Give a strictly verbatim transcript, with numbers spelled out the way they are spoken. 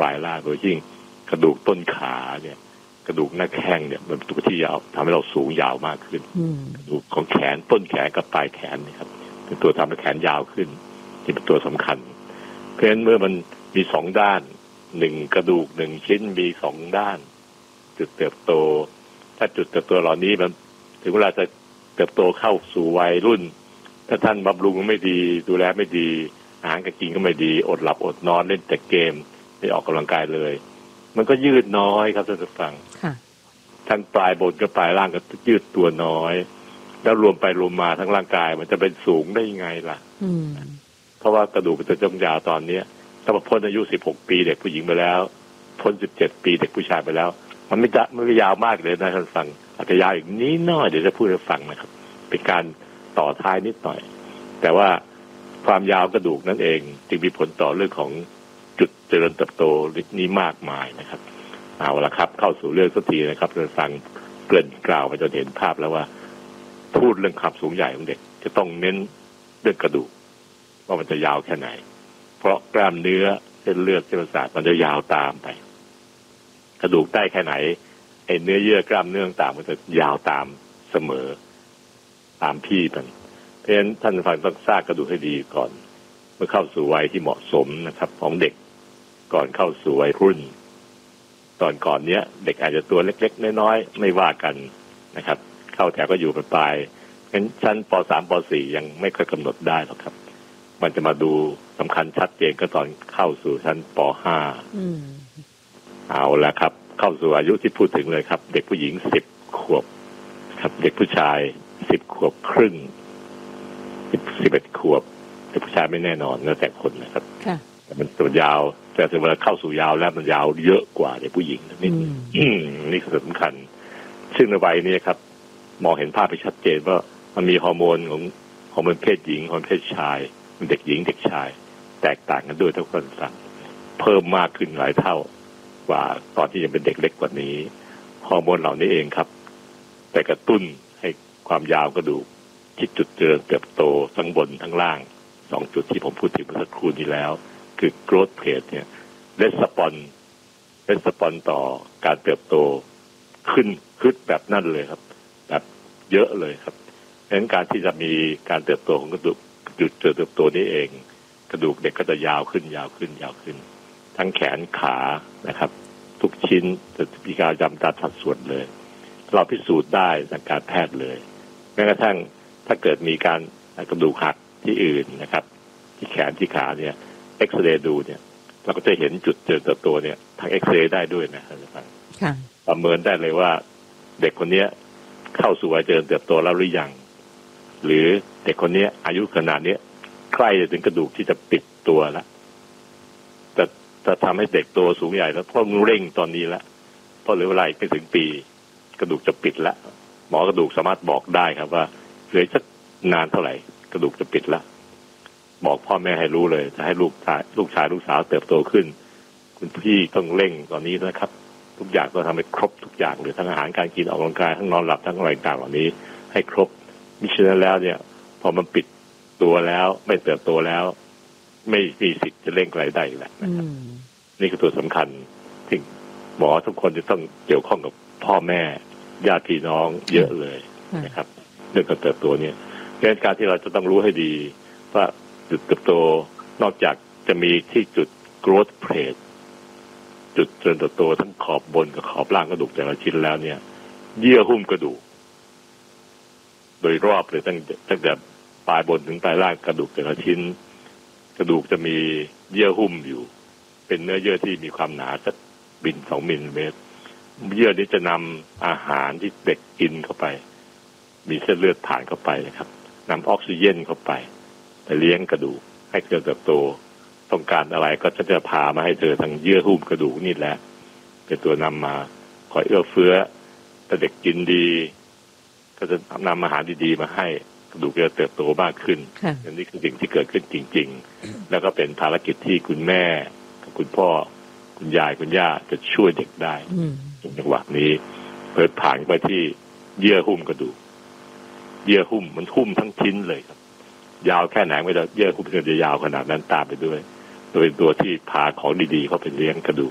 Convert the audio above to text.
ปลายล่างโดยยิ่งกระดูกต้นขาเนี่ยกระดูกหน้าแข้งเนี่ยมันเป็นตัวที่ยาวทำให้เราสูงยาวมากขึ้นกระดูกของแขนต้นแขนกับปลายแขนนี่ครับเป็นตัวทำให้แขนยาวขึ้นที่เป็นตัวสำคัญเพราะฉะนั้นเมื่อมันมีสองด้านหนึ่งกระดูกหนึ่งชิ้นมีสองด้านจุดเติบโตถ้าจุดเติบโตเหล่านี้มันถึงเวลาจะเติบโตเข้าสู่วัยรุ่นถ้าท่านบำรุงไม่ดีดูแลไม่ดีอาหารการกินก็ไม่ดีอดหลับอดนอนเล่นแต่เกมไม่ออกกำลังกายเลยมันก็ยืดน้อยครับท่านผู้ฟังทั้งปลายบนกับปลายล่างก็ยืดตัวน้อยแล้วรวมไปรวมมาทั้งร่างกายมันจะเป็นสูงได้ยังไงล่ะเพราะว่ากระดูกมันจะจมยาวตอนนี้ถ้าพ้นอายุสิบหกปีเด็กผู้หญิงไปแล้วพ้นสิบเจ็ดปีเด็กผู้ชายไปแล้วมันไม่จะไม่ยาวมากเลยนะท่านฟังอาจจะยาวอีกนิดหน่อยเดี๋ยวจะพูดให้ฟังนะครับเป็นการต่อท้ายนิดหน่อยแต่ว่าความยาวกระดูกนั่นเองจึงมีผลต่อเรื่องของจุดเจริญเติบโตนี้มากมายนะครับเอาละครับเข้าสู่เรื่องสักทีนะครับท่านฟังเกริ่นกล่าวไปจนเห็นภาพแล้วว่าพูดเรื่องความสูงใหญ่ของเด็กจะต้องเน้นเรื่องกระดูกว่ามันจะยาวแค่ไหนเพราะกล้ามเนื้อเส้นเลือดเส้นประสาทมันจะยาวตามไปกระดูกใต้แค่ไหนไอ้เนื้อเยื่อกล้ามเนื้อต่างมันจะยาวตามเสมอตามพี่มันเพราะฉะนั้นท่านฟังต้องสร้างกระดูกให้ดีก่อนเมื่อเข้าสู่วัยที่เหมาะสมนะครับของเด็กก่อนเข้าสู่วัยรุ่นตอนก่อนเนี้ยเด็กอาจจะตัวเล็กๆน้อยๆไม่ว่ากันนะครับเข้าแถวก็อยู่ปลายๆงั้นชั้นป สาม ป สี่ ยังไม่ค่อยกำหนดได้หรอกครับมันจะมาดูสำคัญชัดเจนก็ตอนเข้าสู่ชั้นป ห้า อืมเอาละครับเข้าสู่อายุที่พูดถึงเลยครับเด็กผู้หญิงสิบขวบครับเด็กผู้ชายสิบขวบครึ่งสิบเอ็ดขวบเด็กผู้ชายไม่แน่นอนแล้วแต่คนนะครับค่ะมันตัวยาวแต่ถึงเวลาเข้าสู่ยาวแล้วมันยาวเยอะกว่าเด็กผู้หญิงนิดนึงนี่คือสำคัญซึ่งในวัยนี้ครับมองเห็นภาพไปชัดเจนว่ามันมีฮอร์โมนของฮอร์โมนเพศหญิงฮอร์โมนเพศชายมันเด็กหญิงเด็กชายแตกต่างกันด้วยทุกคนสั่งเพิ่มมากขึ้นหลายเท่ากว่าตอนที่ยังเป็นเด็กเล็กกว่านี้ฮอร์โมนเหล่านี้เองครับแต่กระตุ้นให้ความยาวกระดูกที่จุดเจริญเติบโตทั้งบนทั้งล่างสองจุดที่ผมพูดถึงเมื่อสักครู่นี้แล้วคือ growth plate เนี่ยレスปอนレスปอนต่อการเติบโตขึ้นขึ้นแบบนั่นเลยครับแบบเยอะเลยครับดังนั้นการที่จะมีการเติบโตของกระดูกจุดเติบโตนี้เองกระดูกเด็กก็จะยาวขึ้นยาวขึ้นยาวขึ้นทั้งแขนขานะครับทุกชิ้นจะมีการจำกัดสัดส่วนเลยเราพิสูจน์ได้ทางการแพทย์เลยแม้กระทั่งถ้าเกิดมีการกระดูกหักที่อื่นนะครับที่แขนที่ขาเนี่ยเอ็กซเรย์ดูเนี่ยเราก็จะเห็นจุดเจริญเติบโตเนี่ยทางเอ็กซเรย์ได้ด้วยนะครับประเมินได้เลยว่าเด็กคนนี้เข้าสู่วัยเจริญเติบโตแล้วหรือยังหรือเด็กคนนี้อายุขนาดนี้ใกล้จะถึงกระดูกที่จะปิดตัวแล้วแต่จะทำให้เด็กโตสูงใหญ่แล้วเพราะเร่งตอนนี้แล้วเพราะเหลือเวลาอีกไม่ถึงปีกระดูกจะปิดแล้วหมอกระดูกสามารถบอกได้ครับว่าเหลือสักนานเท่าไหร่กระดูกจะปิดแล้วบอกพ่อแม่ให้รู้เลยจะให้ลูกชายลูกชายลูกสาวเติบโตขึ้นคุณพี่ต้องเร่งตอนนี้นะครับทุกอย่างต้องทำให้ครบทุกอย่างหรือทั้งอาหารการกินออกกำลังกายทั้งนอนหลับทั้งอะไรต่างๆเหล่านี้ให้ครบมิฉะนั้นแล้วเนี่ยพอมันปิดตัวแล้วไม่เติบโตแล้วไม่มีสิทธิ์จะเร่งอะไรได้อีกแล้วนะครับนี่คือตัวสำคัญที่หมอทุกคนจะต้องเกี่ยวข้องกับพ่อแม่ญาติพี่น้องเยอะเลยนะครับเรื่องการเติบโตเนี่ยดังนั้นการที่เราจะต้องรู้ให้ดีว่าจุดเติบโตนอกจากจะมีที่จุด growth plate จุดเจริญเติบโตทั้งขอบบนกับขอบล่างกระดูกแต่ละชิ้นแล้วเนี่ยเยื่อหุ้มกระดูกโดยรอบเลยตั้งตั้งแต่ปลายบนถึงปลายล่างกระดูกแต่ละชิ้นกระดูกจะมีเยื่อหุ้มอยู่เป็นเนื้อเยื่อที่มีความหนาสักมิลสองมิลลิเมตรเยื่อนี้จะนำอาหารที่เด็กกินเข้าไปมีเส้นเลือดผ่านเข้าไปนะครับนำออกซิเจนเข้าไปไปเลี้ยงกระดูกให้เกิดเติบโตต้องการอะไรก็จะจะพามาให้เธอทางเยื่อหุ้มกระดูกนี่แหละเป็นตัวนำมาคอยเอื้อเฟื้อแต่เด็กกินดีก็จะนำอาหารดีๆมาให้กระดูกจะเติบโตมากขึ้นอันนี้คือสิ่งที่เกิดขึ้นจริงๆแล้วก็เป็นภารกิจที่คุณแม่กับคุณพ่อคุณยายคุณย่าจะช่วยเด็กได้ในจังหวะนี้เปิดผ่านไปที่เยื่อหุ้มกระดูกเยื่อหุ้มมันหุ้มทั้งชิ้นเลยครับยาวแค่ไหนไม่ได้เยื่อหุ้มจะยาวขนาดนั้นตามไปด้วยโดยตัวที่พาของดีๆเข้าไปเลี้ยงกระดูก